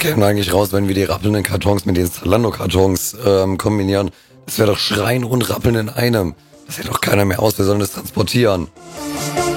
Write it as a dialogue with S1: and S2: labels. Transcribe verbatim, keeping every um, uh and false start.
S1: käme eigentlich raus, wenn wir die rappelnden Kartons mit den Zalando-Kartons ähm, kombinieren? Das wäre doch Schreien und Rappeln in einem. Das hält doch keiner mehr aus, wir sollen das transportieren.